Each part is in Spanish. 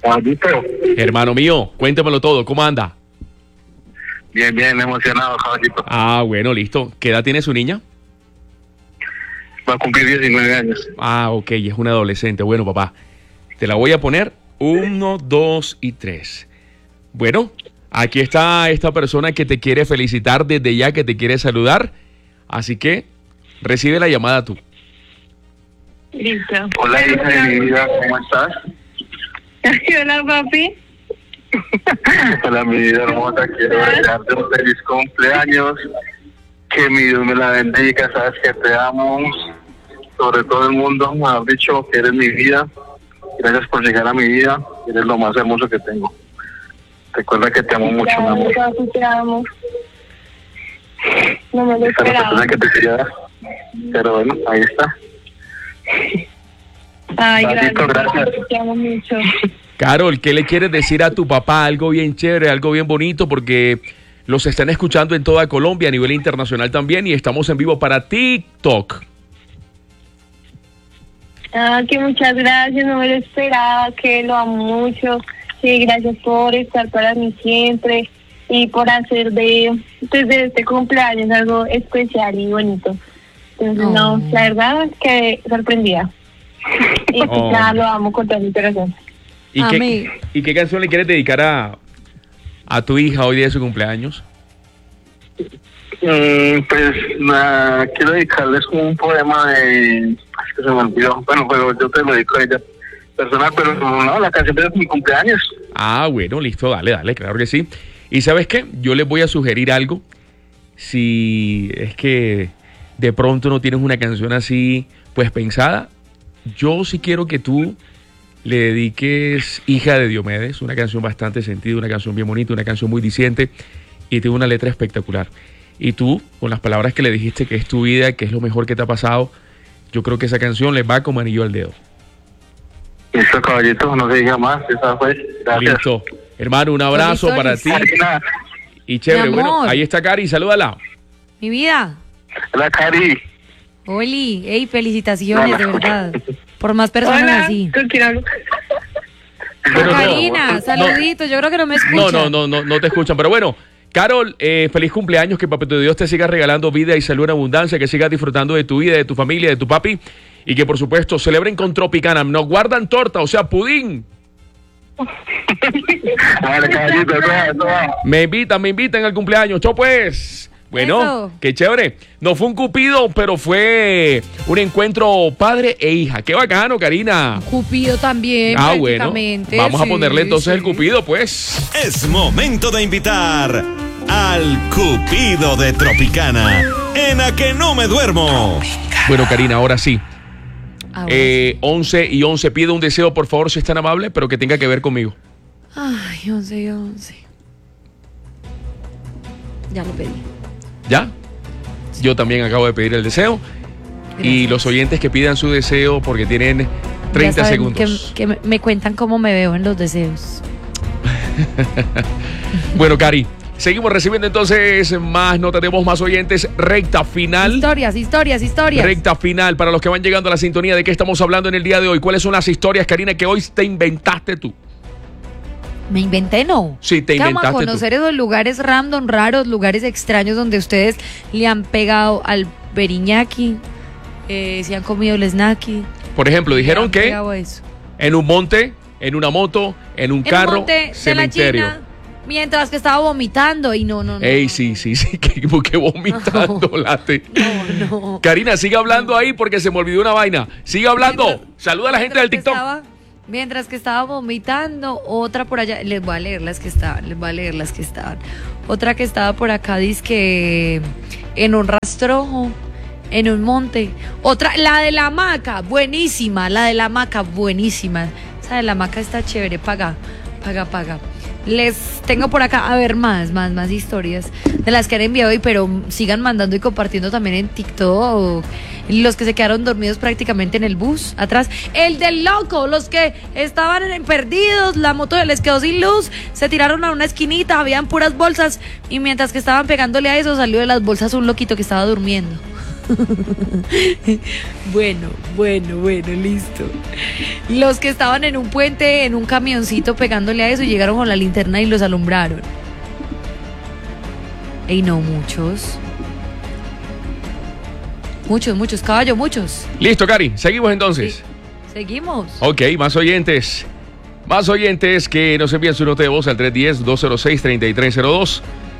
Caballito. Hermano mío, cuéntemelo todo, ¿cómo anda? Bien, bien, emocionado, caballito. Ah, bueno, listo. ¿Qué edad tiene su niña? Va a cumplir 19 años. Ah, ok, es una adolescente. Bueno, papá, te la voy a poner 1, 2 y 3. Bueno, aquí está esta persona que te quiere felicitar desde ya, que te quiere saludar. Así que recibe la llamada tú. Listo. Hola, hija de mi vida, ¿cómo estás? Hola, papi. Hola, mi vida hermosa, quiero desearte un feliz cumpleaños. Que mi Dios me la bendiga, sabes que te amo. Sobre todo el mundo, me has dicho que eres mi vida. Gracias por llegar a mi vida, eres lo más hermoso que tengo. Recuerda que te amo mucho, mi amor. Papi, te amo. No me lo Esta es la esperaba. persona que te quería dar. Pero bueno, ahí está. Ay, Papito, gracias. papi, te amo mucho. Carol, ¿qué le quieres decir a tu papá? Algo bien chévere, algo bien bonito, porque los están escuchando en toda Colombia, a nivel internacional también, y estamos en vivo para TikTok. Que muchas gracias, no me lo esperaba, que lo amo mucho. Sí, gracias por estar para mí siempre y por hacer de este cumpleaños algo especial y bonito. Entonces, no, la verdad que sorprendida. Y Oh. ya lo amo con todo mi corazón. ¿Y qué canción le quieres dedicar a tu hija hoy día de su cumpleaños? Pues nada, quiero dedicarles como un poema de... Es que se me olvidó. Bueno, pero yo te lo dedico a ella personal, pero no, la canción de mi cumpleaños. Ah, bueno, listo, dale, claro que sí. ¿Y sabes qué? Yo les voy a sugerir algo. Si es que de pronto no tienes una canción así, pues pensada, yo sí quiero que tú le dediques Hija de Diomedes, una canción bastante sentida, una canción bien bonita, una canción muy diciente y tiene una letra espectacular. Y tú, con las palabras que le dijiste que es tu vida, que es lo mejor que te ha pasado, yo creo que esa canción le va como anillo al dedo. Listo, caballito, no se diga más, esa fue. Gracias. Listo. Hermano, un abrazo para ti. Karina. Y chévere, Mi bueno, amor. ahí está Cari, salúdala. Mi vida. Hola, Cari. Oli, hey, felicitaciones, Hola. de verdad. Por más personas Hola, así. ¿con quién hablo? Bueno, no, Karina, saluditos, yo creo que no me escuchan. No te escuchan, pero bueno. Carol, feliz cumpleaños, que Papito Dios te siga regalando vida y salud en abundancia, que sigas disfrutando de tu vida, de tu familia, de tu papi, y que por supuesto celebren con Tropicana. Nos guardan torta, o sea, pudín. Vale, caballito, eso va. Me invitan al cumpleaños. Chau pues. Bueno, Eso. qué chévere. No fue un cupido, pero fue un encuentro padre e hija. Qué bacano, Karina. Cupido también, Ah, bueno. prácticamente, Vamos a sí, ponerle entonces sí. el cupido, pues. Es momento de invitar al Cupido de Tropicana en A Que No Me Duermo. Bueno, Karina, ahora sí. Ahora sí. 11 y 11. Pide un deseo, por favor, si es tan amable, pero que tenga que ver conmigo. Ay, 11 y 11. Ya lo pedí. ¿Ya? Yo también acabo de pedir el deseo. Y Gracias. los oyentes que pidan su deseo porque tienen Ya 30 saben segundos. Que me cuentan cómo me veo en los deseos. Bueno, Cari, seguimos recibiendo entonces más notas de voz, más oyentes. Recta final. Historias. Recta final para los que van llegando a la sintonía. ¿De qué estamos hablando en el día de hoy? ¿Cuáles son las historias, Karina, que hoy te inventaste tú? Me inventé, no. Sí, te Que vamos a inventaste conocer esos lugares random, raros, lugares extraños donde ustedes le han pegado al beriñaki, se han comido el snaki. Por ejemplo, dijeron Le han que pegado a eso. en un monte, en una moto, en un En carro, un monte de la cementerio. China, mientras que estaba vomitando y no. Ey, sí, que vomitando, late. No. Karina, sigue hablando ahí porque se me olvidó una vaina. Sigue hablando. Saluda a la gente del TikTok. Mientras que estaba vomitando, otra por allá, les voy a leer las que estaban. Otra que estaba por acá, dizque en un rastrojo, en un monte. Otra, la de la hamaca, buenísima. Esa de la hamaca está chévere, paga. Les tengo por acá, a ver, más historias de las que han enviado hoy, pero sigan mandando y compartiendo también en TikTok. Los que se quedaron dormidos prácticamente en el bus, atrás. El del loco, los que estaban perdidos, la moto les quedó sin luz, se tiraron a una esquinita, habían puras bolsas, y mientras que estaban pegándole a eso, salió de las bolsas un loquito que estaba durmiendo. Bueno, listo. Los que estaban en un puente, en un camioncito pegándole a eso, llegaron con la linterna y los alumbraron. Y no muchos. Muchos, caballo, muchos. Listo, Cari, seguimos entonces. Sí. Seguimos. Ok, más oyentes. Más oyentes que nos envían su nota de voz al 310-206-3302.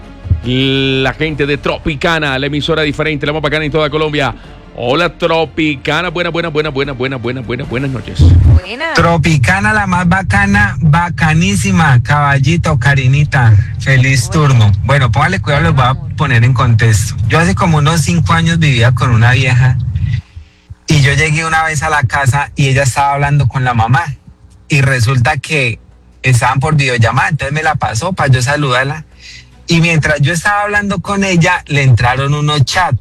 La gente de Tropicana, la emisora diferente, la más bacana en toda Colombia. Hola, Tropicana. Buenas noches. Buena. Tropicana, la más bacana, bacanísima. Caballito, Karinita, feliz turno. Bueno, póngale cuidado, los voy a poner en contexto. Yo hace como unos 5 años vivía con una vieja y yo llegué una vez a la casa y ella estaba hablando con la mamá y resulta que estaban por videollamada, entonces me la pasó para yo saludarla y mientras yo estaba hablando con ella le entraron unos chats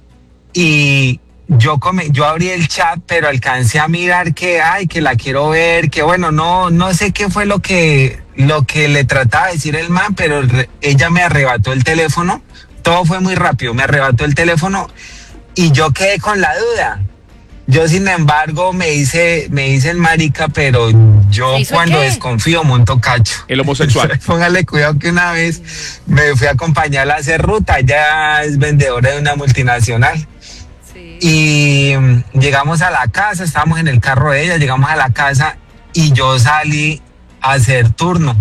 y yo abrí el chat, pero alcancé a mirar que la quiero ver, que bueno, no sé qué fue lo que le trataba de decir el man, pero ella me arrebató el teléfono, todo fue muy rápido, me arrebató el teléfono y yo quedé con la duda. Yo, sin embargo, me hice el marica, pero yo cuando desconfío monto cacho. El homosexual. Póngale cuidado que una vez me fui a acompañarla a hacer ruta, ella es vendedora de una multinacional. Y llegamos a la casa, estábamos en el carro de ella, llegamos a la casa y yo salí a hacer turno.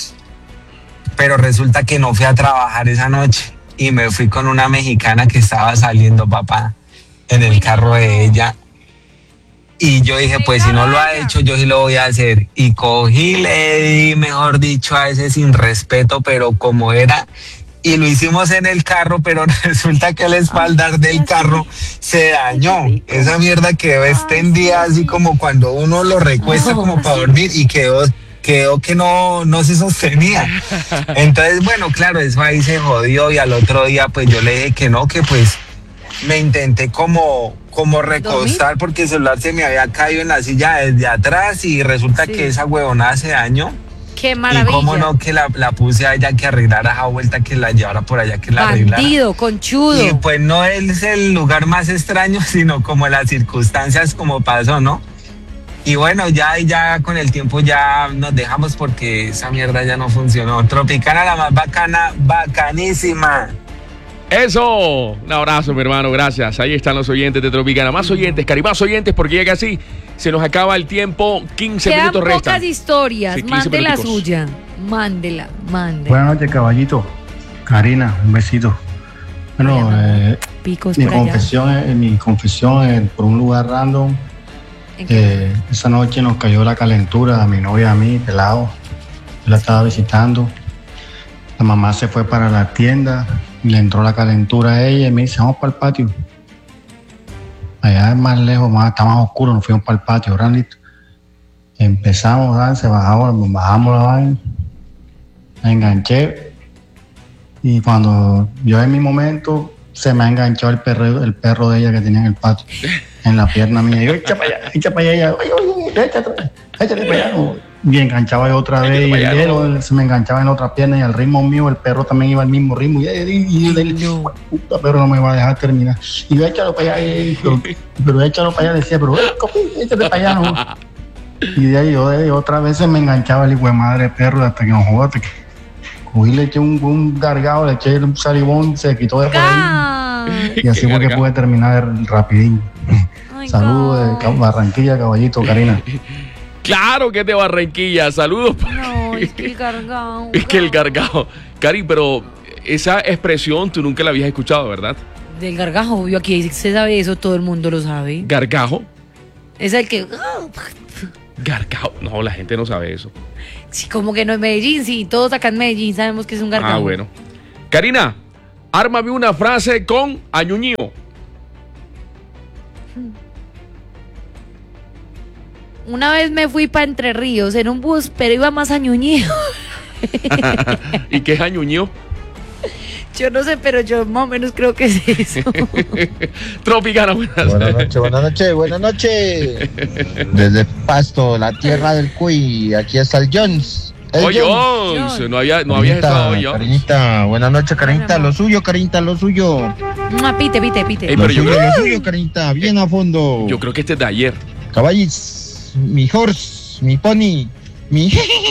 Pero resulta que no fui a trabajar esa noche y me fui con una mexicana que estaba saliendo, papá, en el carro de ella. Y yo dije, pues si no lo ha hecho, yo sí lo voy a hacer. Y cogí, le di, mejor dicho, a ese sin respeto, pero como era... Y lo hicimos en el carro, pero resulta que el espaldar del carro se dañó. Esa mierda quedó extendida así como cuando uno lo recuesta como para dormir y quedó que no se sostenía. Entonces, bueno, claro, eso ahí se jodió y al otro día pues yo le dije que no, que pues me intenté como recostar porque el celular se me había caído en la silla desde atrás y resulta que esa huevonada se dañó. ¡Qué maravilla! Y cómo no, que la puse a ella que arreglara esa vuelta, que la llevara por allá, que la arreglara. Bandido, conchudo. Y pues no es el lugar más extraño, sino como las circunstancias como pasó, ¿no? Y bueno, ya con el tiempo ya nos dejamos porque esa mierda ya no funcionó. Tropicana, la más bacana, bacanísima. Eso, un abrazo, mi hermano, gracias. Ahí están los oyentes de Tropicana. Más oyentes, Cari, más oyentes, porque llega así. Se nos acaba el tiempo, 15 Quedan minutos restan. pocas historias, Sí, 15 mande la minuticos. suya. Mándela. Buenas noches, caballito. Karina, un besito. Bueno, Picos mi por allá. confesión por un lugar random. Esa noche nos cayó la calentura a mi novia y a mí, pelado. Yo la estaba visitando. La mamá se fue para la tienda y le entró la calentura a ella y me dice, vamos para el patio. Allá es más lejos, está más oscuro, nos fuimos para el patio, grandito. Empezamos a darse, bajamos la vaina, me enganché y cuando yo en mi momento se me ha enganchado el perro de ella que tenía en el patio, en la pierna mía. Y yo, echa para allá, échale para allá. Y enganchaba yo otra vez y el dedo se me enganchaba en la otra pierna y al ritmo mío el perro también iba al mismo ritmo y el puta perro no me va a dejar terminar. Y yo, échalo para allá, pero échalo para allá, decía, pero échate para allá, no. Y de ahí yo otra vez se me enganchaba el hijo de madre perro hasta que no joda, hasta que cogí, le eché un gargado, le eché un salivón, se quitó de por ahí. Y así fue que pude terminar rapidín. Saludos de Barranquilla, caballito, Karina. Claro que es de Barranquilla, saludos. No, es que el gargao. Es que el gargao. Cari, pero esa expresión tú nunca la habías escuchado, ¿verdad? Del gargajo, yo aquí se sabe eso, todo el mundo lo sabe. ¿Gargajo? Es el que... Gargao. No, la gente no sabe eso. Sí, como que no en Medellín, sí, todos acá en Medellín sabemos que es un gargajo. Ah, bueno. Karina, ármame una frase con añuñío. Una vez me fui para Entre Ríos en un bus, pero iba más añuñido. ¿Y qué es añuñío? Yo no sé, pero yo más o menos creo que es eso. Tropicana, Buenas noches. Desde Pasto, la tierra del cuy, aquí está el Jones. Oye, Jones, no habías estado hoy, Jones. Cariñita, buenas noches, Cariñita, lo suyo, Cariñita, lo suyo. Pite. Ey, pero Lo suyo, Cariñita, bien a fondo. Yo creo que este es de ayer. Caballis, mi horse, mi pony, mi...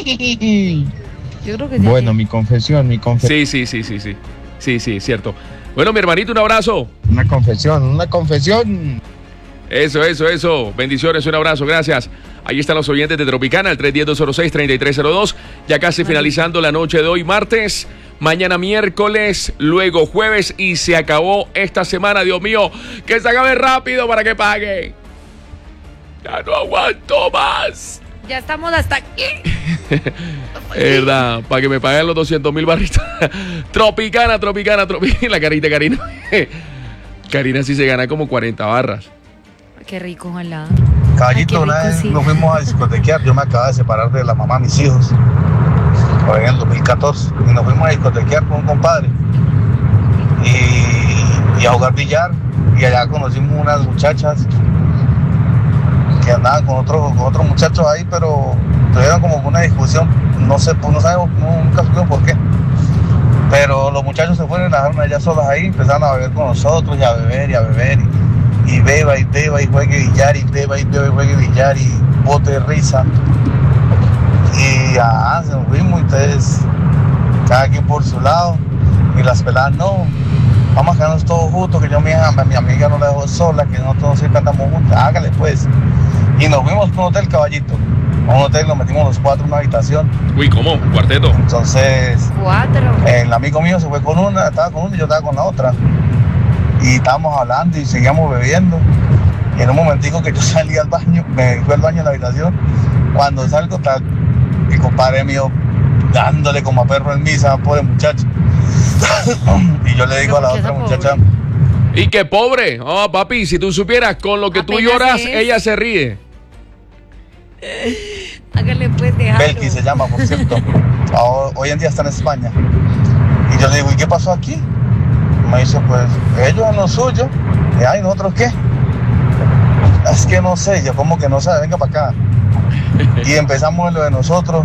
Yo creo que Bueno, mi confesión. Sí, es cierto. Bueno, mi hermanito, un abrazo. Una confesión. Eso. Bendiciones, un abrazo, gracias. Ahí están los oyentes de Tropicana, el 310-206-3302. Ya casi finalizando la noche de hoy, martes. Mañana miércoles, luego jueves y se acabó esta semana. Dios mío, que se acabe rápido para que paguen. Ya no aguanto más. Ya estamos hasta aquí. ¿Verdad? Para que me paguen los 200,000 barritos. Tropicana. La carita de Karina. Karina sí se gana como 40 barras. Qué rico, ojalá. Caballito, una vez nos fuimos a discotequear. Yo me acababa de separar de la mamá de mis hijos. En el 2014. Y nos fuimos a discotequear con un compadre. Y a jugar billar. Y allá conocimos unas muchachas que andaban con otros muchachos ahí, pero tuvieron como una discusión. No sabemos, nunca supimos por qué. Pero los muchachos se fueron y las dejaron allá solas ahí. Empezaron a beber con nosotros y a beber. Y beba y juegue billar y juegue billar y bote de risa. Y se nos fuimos, entonces cada quien por su lado. Y las peladas, no, vamos a quedarnos todos juntos, que yo mi amiga no la dejo sola, que nosotros siempre andamos juntos, hágale pues. Y nos fuimos a un hotel, Caballito. A un hotel, nos metimos los 4 en una habitación. Uy, ¿cómo? ¿Un cuarteto? Entonces, 4. El amigo mío se fue con una, estaba con una y yo estaba con la otra. Y estábamos hablando y seguíamos bebiendo. Y en un momentico que yo salí al baño, me fui al baño en la habitación. Cuando salgo, mi compadre mío dándole como a perro en misa, pobre muchacho. Y yo le digo a la otra muchacha... Y que pobre, papi, si tú supieras, con lo que tú lloras, ella se ríe. Hágale pues, dejarlo. Belki se llama, por cierto. Hoy en día está en España. Y yo le digo, ¿y qué pasó aquí? Me dice, pues, ellos en lo suyo. Y ay, ¿nosotros qué? Es que no sé, yo como que no sabe, venga para acá. Y empezamos en lo de nosotros.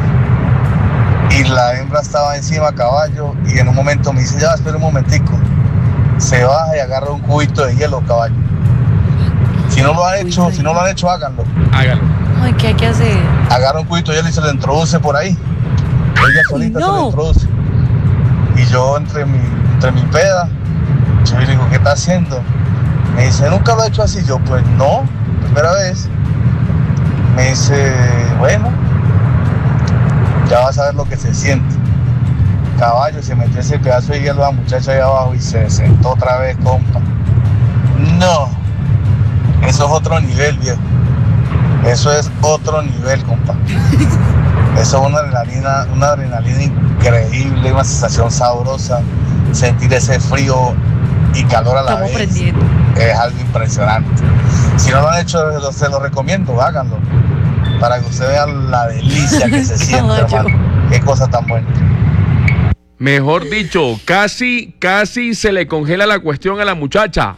Y la hembra estaba encima a caballo. Y en un momento me dice, ya, espera un momentico. Se baja y agarra un cubito de hielo, caballo. Si no lo han hecho, háganlo. Ay, ¿qué hay que hacer? Agarra un cubito de hielo y se lo introduce por ahí. Ella solita se lo introduce. Y yo entre mi peda, yo le digo, ¿qué está haciendo? Me dice, ¿nunca lo he hecho así? Yo, pues no, primera vez. Me dice, bueno, ya vas a ver lo que se siente. Caballo, se metió ese pedazo de hielo a la muchacha ahí abajo y se sentó otra vez, compa. No, eso es otro nivel, viejo. Eso es otro nivel, compa. Eso es una adrenalina increíble, una sensación sabrosa. Sentir ese frío y calor a la vez. Es algo impresionante. Si no lo han hecho, se lo recomiendo, háganlo. Para que usted vea la delicia que se siente, hermano. Qué cosa tan buena. Mejor dicho, casi se le congela la cuestión a la muchacha.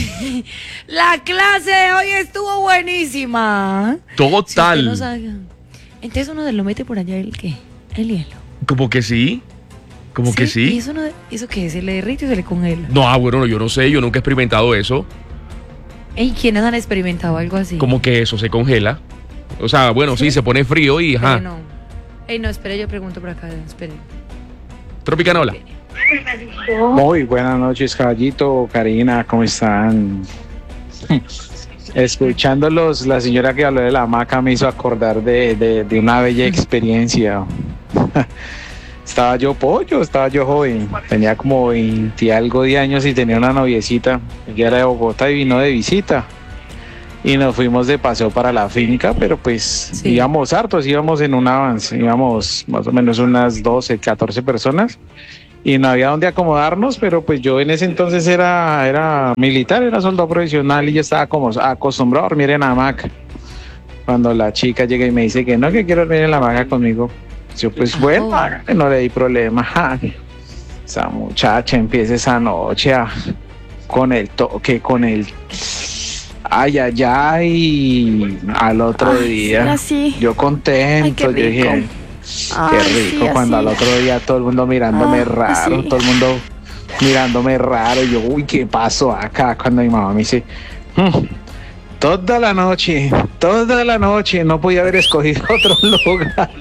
La clase de hoy estuvo buenísima. Total. Si entonces uno se lo mete por allá el hielo. ¿Cómo que sí? ¿Cómo que sí? ¿Y eso qué? ¿Se le derrite o se le congela? No, bueno, yo no sé, yo nunca he experimentado eso. ¿Y quiénes han experimentado algo así? ¿Cómo que eso se congela? O sea, bueno, sí, se pone frío y ajá. No, espere, yo pregunto por acá, espere. Tropicana, hola. Muy buenas noches, Caballito, Karina, ¿cómo están? Escuchándolos, la señora que habló de la hamaca me hizo acordar de una bella experiencia. Estaba yo joven, tenía como 20 y algo de años y tenía una noviecita, ella era de Bogotá y vino de visita. Y nos fuimos de paseo para la finca, pero pues íbamos hartos, íbamos en un avance, íbamos más o menos unas 12, 14 personas y no había dónde acomodarnos, pero pues yo en ese entonces era militar, era soldado profesional y yo estaba como acostumbrado a dormir en hamaca. Cuando la chica llega y me dice que no, que quiero dormir en la hamaca conmigo, yo pues bueno, no le di problema. Esa muchacha empieza esa noche con el toque, con el... Ay, al otro día, yo contento, yo dije, Qué rico, sí, cuando así. al otro día todo el mundo mirándome raro, sí. todo el mundo mirándome raro. Y yo, uy, ¿qué pasó acá? Cuando mi mamá me dice, toda la noche, no podía haber escogido otro lugar.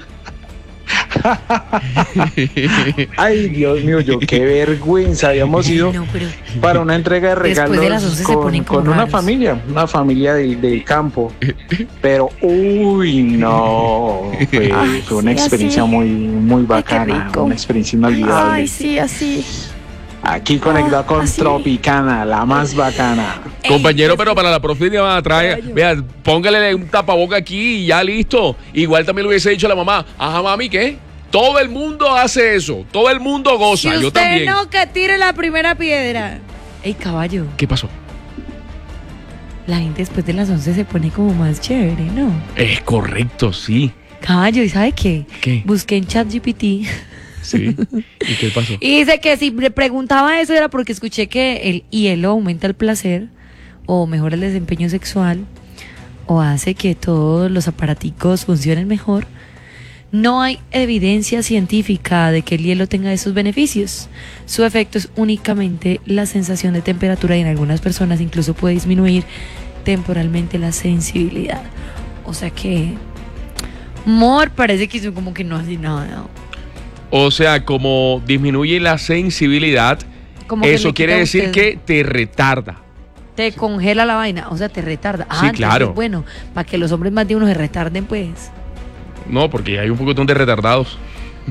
Ay, Dios mío, yo qué vergüenza. Habíamos ido No, pero para una entrega de regalos después de las 11 se ponen como con una raros. familia del campo. Pero, uy, no, fue una sí, experiencia así. muy Ay, qué bacana, rico. una experiencia inolvidable. Ay, sí, así. Aquí conectado con así. Tropicana, la más bacana. Compañero, pero para la próxima trae, vea, póngale un tapaboca aquí y ya listo. Igual también le hubiese dicho a la mamá, ajá, mami, ¿qué? Todo el mundo hace eso, todo el mundo goza, Si yo usted también. no, que tire la primera piedra. Ey, caballo, ¿Qué pasó? la gente después de las 11 se pone como más chévere, ¿no? Es correcto, sí. Caballo, ¿y sabe qué? ¿Qué? Busqué en ChatGPT. Sí. ¿Y qué pasó? Y dice que si le preguntaba eso era porque escuché que el hielo aumenta el placer o mejora el desempeño sexual o hace que todos los aparaticos funcionen mejor. No hay evidencia científica de que el hielo tenga esos beneficios. Su efecto es únicamente la sensación de temperatura y en algunas personas incluso puede disminuir temporalmente la sensibilidad. O sea que Mor parece que eso como que no hace nada. O sea, como disminuye la sensibilidad, Como que eso le quiere quita a decir usted. que te retarda. Te congela la vaina, o sea, te retarda. Sí, entonces, claro. Bueno, para que los hombres más de uno se retarden, pues. No, porque hay un poquitón de retardados.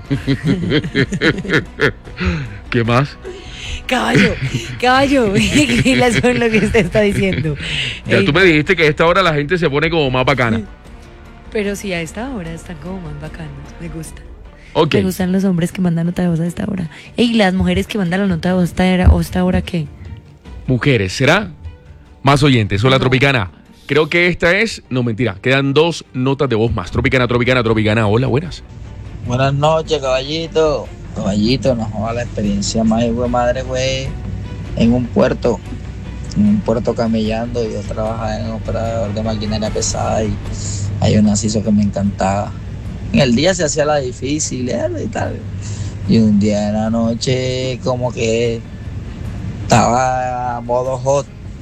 ¿Qué más? Caballo, vigila con lo que usted está diciendo. Ya Ey, tú me dijiste que a esta hora la gente se pone como más bacana. Pero sí, a esta hora están como más bacanos, me gusta. Ok. Me gustan los hombres que mandan nota de voz a esta hora. Ey, las mujeres que mandan la nota de voz a esta hora, ¿qué? Mujeres, ¿será? Más oyentes. Hola, No. Tropicana. Creo que esta es... No, mentira. Quedan 2 notas de voz más. Tropicana. Hola, buenas. Buenas noches, caballito. Caballito, nos joda la experiencia más hijo de madre, güey. En un puerto camellando. Yo trabajaba en operador de maquinaria pesada y hay un aciso que me encantaba. En el día se hacía la difícil y tal. Y un día en la noche como que estaba a modo hot.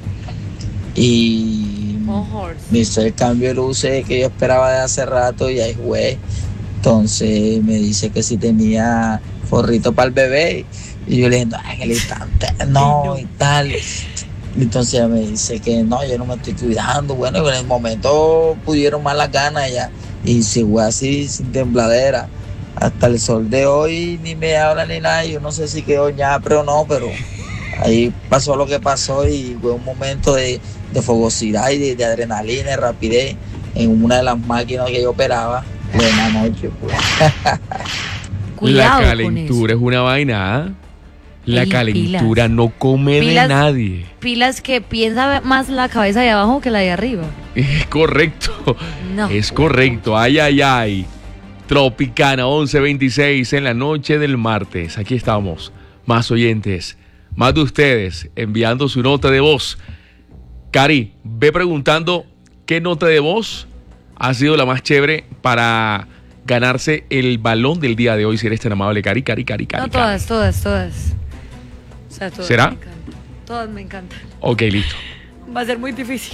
Y me hizo el cambio de luces que yo esperaba de hace rato y ahí güey. Entonces me dice que si tenía forrito para el bebé. Y yo le dije, no, en el instante, no, y tal. Entonces ella me dice que no, yo no me estoy cuidando. Bueno, y en el momento pudieron más las ganas ya. Y si fue así, sin tembladera. Hasta el sol de hoy ni me habla ni nada. Yo no sé si quedó ñapre o no, pero ahí pasó lo que pasó y fue un momento de fogosidad y de adrenalina, de rapidez en una de las máquinas que yo operaba. Buena noche, pues. Cuidado la con calentura es una vaina. La Ey, calentura pilas. no come Pilas. de nadie. Pilas que piensa más la cabeza de abajo que la de arriba. Es correcto. No. Es correcto. Ay, ay, ay. Tropicana 11:26 en la noche del martes. Aquí estamos. Más oyentes. Más de ustedes enviando su nota de voz. Cari, ve preguntando qué nota de voz ha sido la más chévere para ganarse el balón del día de hoy. Si eres tan amable, Cari. No, todas. O sea, todas ¿Será? me encantan. Todas me encantan. Ok, listo. Va a ser muy difícil.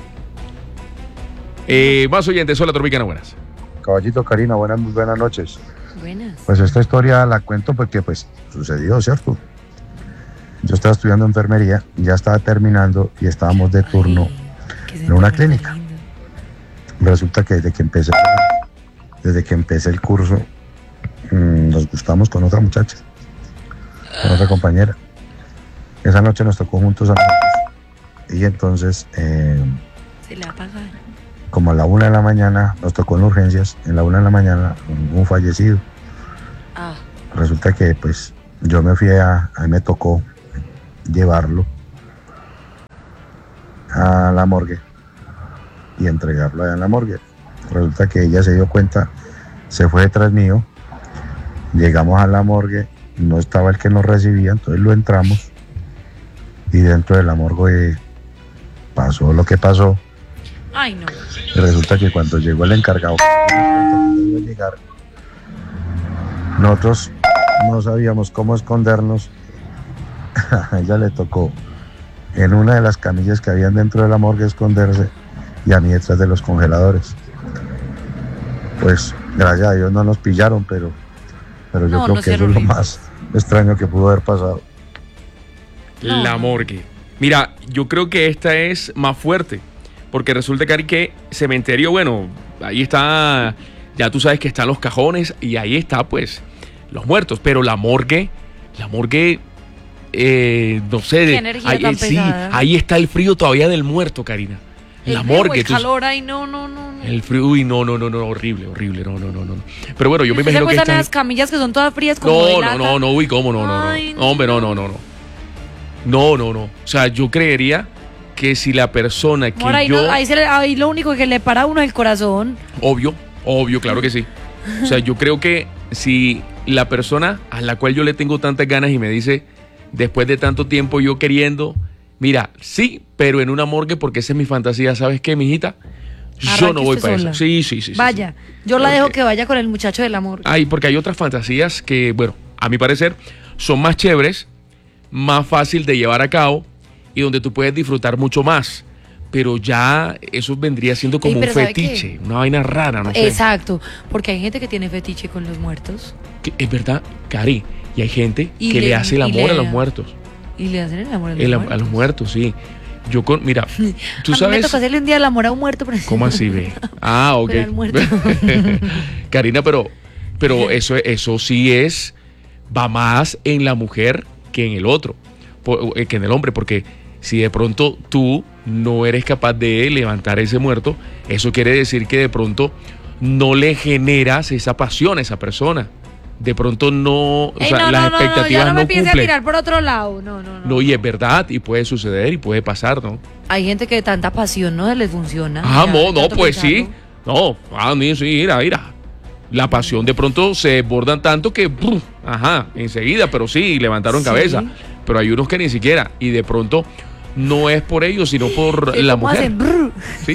Más oyentes. Hola, Tropicana, buenas. Caballito, Karina, muy buenas noches. Buenas. Pues esta historia la cuento porque pues sucedió, ¿cierto? Yo estaba estudiando enfermería, ya estaba terminando y estábamos de turno en una clínica. Resulta que desde que empecé el curso nos gustamos con otra muchacha, con otra compañera. Esa noche nos tocó juntos a y entonces Se le apaga. como a la 1 de la mañana nos tocó en urgencias, en la 1 de la mañana un fallecido. Ah. Resulta que pues yo me fui a mí me tocó llevarlo a la morgue y entregarlo allá en la morgue. Resulta que ella se dio cuenta, se fue detrás mío, llegamos a la morgue, no estaba el que nos recibía, entonces lo entramos y dentro de la morgue pasó lo que pasó. Ay, no. Y resulta que cuando llegó el encargado, iba a llegar, Nosotros no sabíamos cómo escondernos. A ella le tocó en una de las camillas que habían dentro de la morgue esconderse y a mí detrás de los congeladores. Pues gracias a Dios no nos pillaron, pero yo creo que eso es lo más extraño que pudo haber pasado. La morgue. Mira, yo creo que esta es más fuerte, porque resulta, Cari, que cementerio, bueno, ahí está, ya tú sabes que están los cajones y ahí está, pues, los muertos, pero la morgue, no sé, ¿Qué energía tan sí, pesada? ahí está el frío todavía del muerto, Karina. La morgue. El calor ahí, no. El frío, uy, no, horrible, no. Pero bueno, yo me imagino que se las camillas que son todas frías como de lata. No, uy, cómo no. Hombre, no. O sea, yo creería que si la persona que ahí ahí lo único que le para a uno es el corazón. Obvio, claro que sí. O sea, yo creo que si la persona a la cual yo le tengo tantas ganas y me dice, después de tanto tiempo yo queriendo, mira, sí, pero en una morgue porque esa es mi fantasía, ¿sabes qué, mijita? Yo no voy para eso. Sí. Vaya, yo la dejo que vaya con el muchacho del amor. Ay, porque hay otras fantasías que, bueno, a mi parecer, son más chéveres, más fácil de llevar a cabo y donde tú puedes disfrutar mucho más. Pero ya eso vendría siendo como un fetiche, una vaina rara, no sé. Exacto, porque hay gente que tiene fetiche con los muertos. Es verdad, Cari, y hay gente que le hace el amor a los muertos. Y le hacen el amor a los muertos, sí. Mira, tú sabes. A mí me tocó hacerle un día el amor a un muerto. ¿Cómo así, ve? Ah, ok. Pero al muerto. Karina, pero eso sí va más en la mujer que en el otro, que en el hombre, porque si de pronto tú no eres capaz de levantar ese muerto, eso quiere decir que de pronto no le generas esa pasión a esa persona. De pronto no, las expectativas ya no me empiece cumplen. a mirar por otro lado. No, y es verdad, y puede suceder, y puede pasar, ¿no? Hay gente que tanta pasión no les funciona. Pues sí. No, sí, mira. La pasión de pronto se desbordan tanto que, enseguida, pero sí, levantaron cabeza. Pero hay unos que ni siquiera, y de pronto no es por ellos, sino por la mujer. Sí.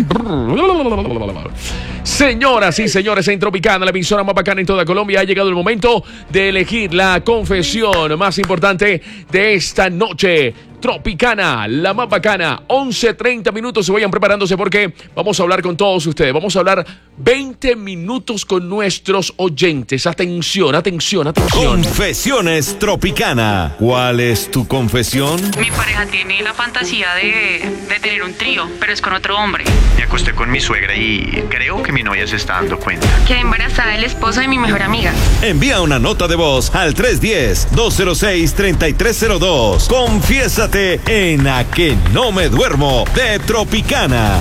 Señoras y señores, en Tropicana, la emisora más bacana en toda Colombia, ha llegado el momento de elegir la confesión más importante de esta noche. Tropicana, la más bacana, 11:30 minutos, se vayan preparándose porque vamos a hablar con todos ustedes, vamos a hablar 20 minutos con nuestros oyentes. Atención. Confesiones Tropicana. ¿Cuál es tu confesión? Mi pareja tiene la fantasía de tener un trío, pero es con otro hombre. Me acosté con mi suegra y creo que mi novia se está dando cuenta. Quedé embarazada del esposo de mi mejor amiga. Envía una nota de voz al 310-206-3302. Confiésate en A Que No Me Duermo de Tropicana.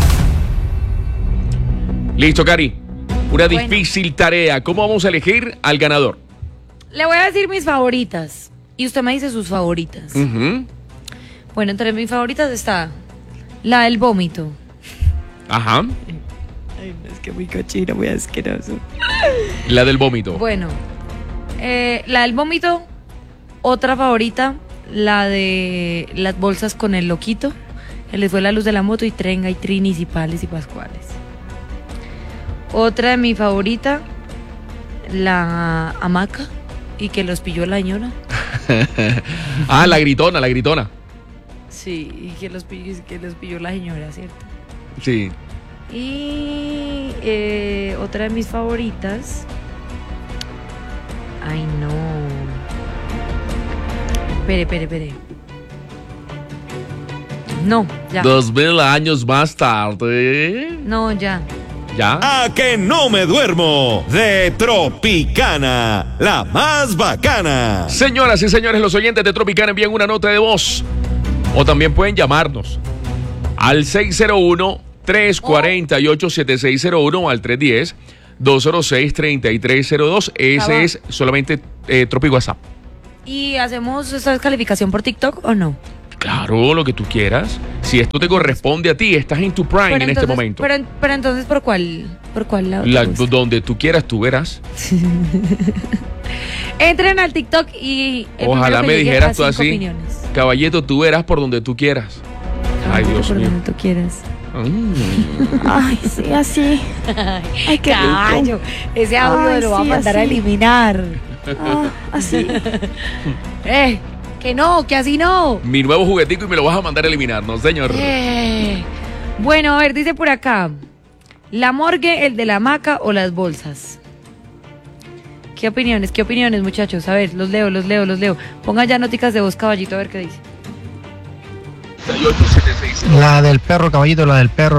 Listo, Cari. Una difícil tarea. ¿Cómo vamos a elegir al ganador? Le voy a decir mis favoritas y usted me dice sus favoritas. Bueno, entre mis favoritas está la del vómito. Ajá. Ay, no, es que muy cochino, muy asqueroso. La del vómito. Bueno, la del vómito. Otra favorita, la de las bolsas con el loquito, que les fue la luz de la moto y trenga y trinis y pales y pascuales. Otra de mi favorita, la hamaca y que los pilló la señora. La gritona. Sí, y que los pilló la señora, ¿cierto? Sí. Y otra de mis favoritas. Ay, no. Espere. No, ya. 2000 años más tarde. No, ya. ¿Ya? A Que No Me Duermo de Tropicana, la más bacana. Señoras y señores, los oyentes de Tropicana envían una nota de voz o también pueden llamarnos al 601-348-7601 o al 310-206-3302. Ese es solamente Tropi WhatsApp. ¿Y hacemos esta descalificación por TikTok o no? Claro, lo que tú quieras. Si esto te corresponde a ti, estás en tu prime en este momento. Pero entonces, ¿por cuál lado? Donde tú quieras, tú verás. Entren al TikTok y... Ojalá me dijeras tú así. Opiniones. Caballito, tú verás por donde tú quieras. Ay, Dios mío. Por donde tú quieras. Ay, sí, así. Ay, qué caballo. Ese audio lo va a mandar a eliminar. Así. Que así no. Mi nuevo juguetico y me lo vas a mandar a eliminar, ¿no, señor? Bueno, a ver, dice por acá. ¿La morgue, el de la hamaca o las bolsas? ¿Qué opiniones, muchachos? A ver, los leo. Pongan ya noticas de voz, caballito, a ver qué dice. La del perro, caballito, la del perro.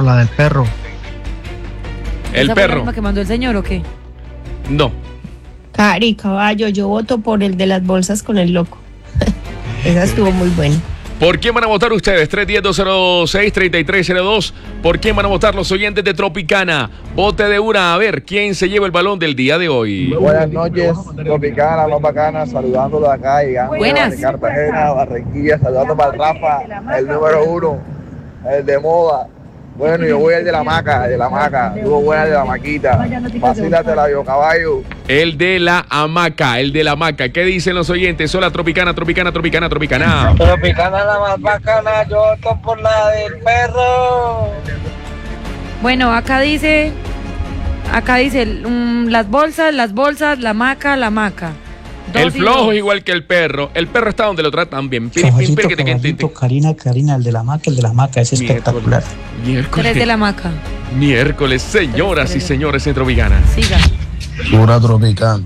El ¿Esa perro. fue la misma que mandó el señor o qué? No. Cari, caballo, yo voto por el de las bolsas con el loco. Esa estuvo muy buena. ¿Por quién van a votar ustedes? 310-206-3302. ¿Por quién van a votar los oyentes de Tropicana? Vote de una, a ver quién se lleva el balón del día de hoy. Buenas noches, Tropicana, más bacana, saludándolo de acá, llegando Buenas. de Cartagena, Barranquilla, saludando para el Rafa, el número 1, el de moda. Bueno, yo voy al de la hamaca, tú voy al de la maquita, vacílatela yo, caballo. El de la hamaca. ¿Qué dicen los oyentes? Hola, Tropicana. Tropicana la más bacana, yo voto por la del perro. Bueno, acá dice las bolsas, la hamaca. El flojo es igual que el perro. El perro está donde lo tratan bien. Caballito, Karina, el de la hamaca es espectacular. Tres de la hamaca. Miércoles, señoras y señores en Tropicana. Siga. Pura Tropicana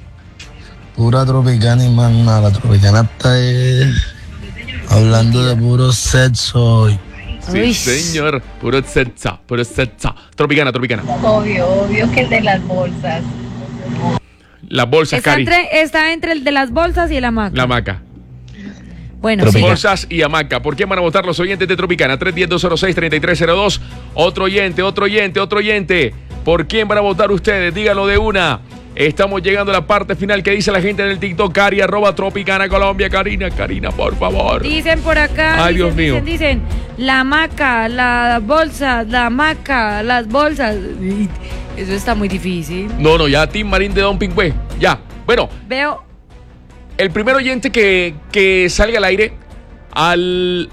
y más nada. La Tropicana está hablando de puro sexo hoy. Sí, señor. Puro sexo. Tropicana. Obvio que el de las bolsas. Las bolsas, Cari. Está entre el de las bolsas y el hamaca. La hamaca. Bueno, bolsas y hamaca. ¿Por qué van a votar los oyentes de Tropicana? 310-206-3302. Otro oyente. ¿Por quién van a votar ustedes? Díganlo de una. Estamos llegando a la parte final. ¿Qué dice la gente del TikTok? Cari, @Tropicana Colombia. Karina, por favor. Dicen por acá. Ay, Dios mío. Dicen, la hamaca, la bolsa, la hamaca, las bolsas. Eso está muy difícil. No, ya Team Marín de Don Pingüe. Ya. Bueno. Veo. El primer oyente que salga al aire al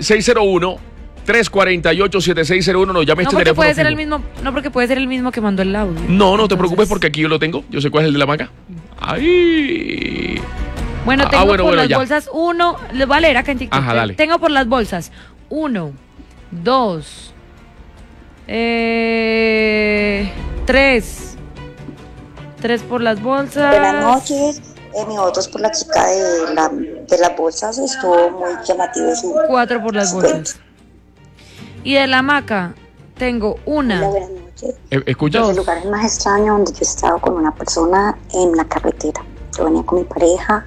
601-348-7601 nos llame este teléfono. Puede ser el mismo, no, porque puede ser el mismo que mandó el audio. No te preocupes porque aquí yo lo tengo. Yo sé cuál es el de la hamaca. Ahí. Bueno, tengo por las bolsas 1. Les voy a leer acá en TikTok. Ajá, dale. Tengo por las bolsas 1, 2, 3 por las bolsas. Buenas noches. Mi voto es por la chica de las bolsas. Estuvo muy llamativo su 4 por las bolsas. Y de la hamaca tengo 1. Buenas noches. ¿Escuchas? El lugar más extraño donde yo he estado con una persona en la carretera. Yo venía con mi pareja.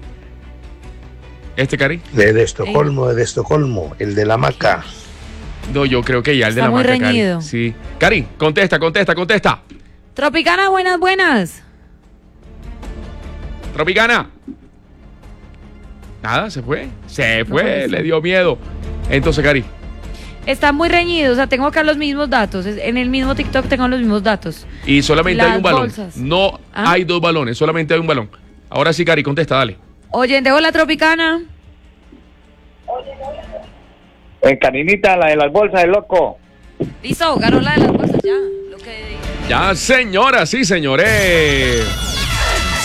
Cari? Desde Estocolmo, el de la hamaca. No, yo creo que ya el de la hamaca, Cari. Está muy reñido. Sí. Cari, contesta. Tropicana, buenas. Tropicana. Nada, se fue, le dio miedo. Entonces, Cari. Está muy reñido, o sea, tengo acá los mismos datos. En el mismo TikTok tengo los mismos datos. Y solamente hay un balón. Bolsas. No hay 2 balones, solamente hay un balón. Ahora sí, Cari, contesta, dale. Oyente, hola, Tropicana. Karinita, la de las bolsas, el loco. Listo, ganó la de las bolsas, ya. Ya, señoras y señores.